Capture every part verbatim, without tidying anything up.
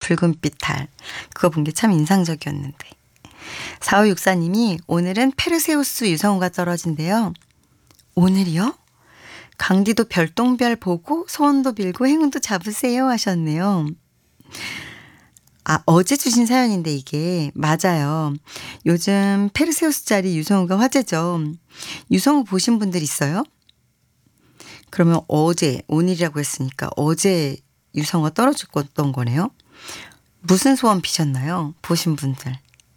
붉은빛 달. 그거 본 게 참 인상적이었는데. 사오육사님이 오늘은 페르세우스 유성우가 떨어진대요. 오늘이요? 강디도 별똥별 보고 소원도 빌고 행운도 잡으세요 하셨네요. 아, 어제 주신 사연인데 이게 맞아요. 요즘 페르세우스 자리 유성우가 화제죠. 유성우 보신 분들 있어요? 그러면 어제, 오늘이라고 했으니까 어제 유성우가 떨어졌던 거네요. 무슨 소원 비셨나요? 보신 분들.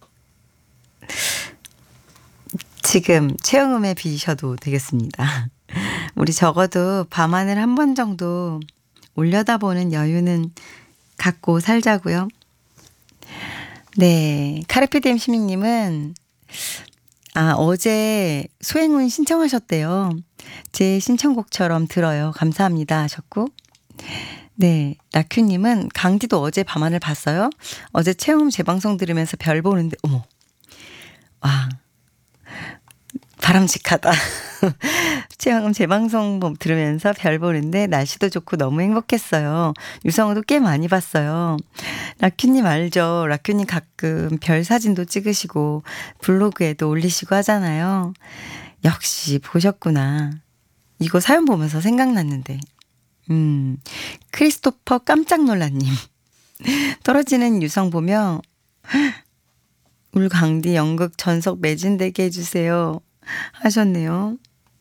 지금 최영음에 비셔도 되겠습니다. 우리 적어도 밤하늘 한 번 정도 올려다보는 여유는 갖고 살자고요. 네, 카르페디엠 시민님은 아 어제 소행운 신청하셨대요. 제 신청곡처럼 들어요. 감사합니다 하셨고, 네, 라큐님은 강디도 어제 밤하늘 봤어요. 어제 최영음 재방송 들으면서 별 보는데 어머, 와 바람직하다. 최영음 재방송 들으면서 별 보는데 날씨도 좋고 너무 행복했어요. 유성우도 꽤 많이 봤어요. 라큐님 알죠? 라큐님 가끔 별 사진도 찍으시고 블로그에도 올리시고 하잖아요. 역시 보셨구나. 이거 사연 보면서 생각났는데. 음, 크리스토퍼 깜짝 놀라님. 떨어지는 유성 보며 울 강디 연극 전석 매진되게 해주세요 하셨네요.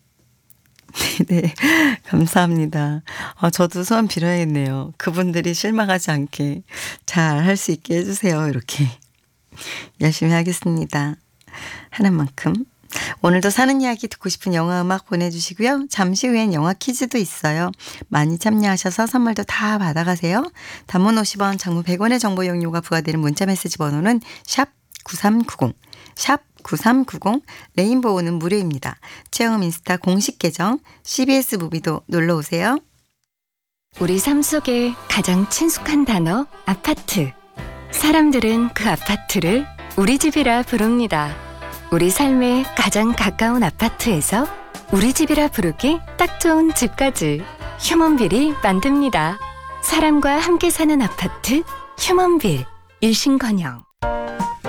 네, 감사합니다. 아, 저도 소원 빌어야겠네요. 그분들이 실망하지 않게 잘 할 수 있게 해주세요. 이렇게 열심히 하겠습니다. 하는 만큼. 오늘도 사는 이야기 듣고 싶은 영화 음악 보내주시고요. 잠시 후엔 영화 퀴즈도 있어요. 많이 참여하셔서 선물도 다 받아가세요. 단문 오십 원, 장문 백 원의 정보 용료가 부과되는 문자메시지 번호는 샵 구삼구공, 샵 구삼구공, 레인보우는 무료입니다. 최영음 인스타 공식 계정 씨비에스 무비도 놀러오세요. 우리 삶 속에 가장 친숙한 단어 아파트. 사람들은 그 아파트를 우리 집이라 부릅니다. 우리 삶에 가장 가까운 아파트에서 우리 집이라 부르기 딱 좋은 집까지 휴먼빌이 만듭니다. 사람과 함께 사는 아파트 휴먼빌. 일신건영.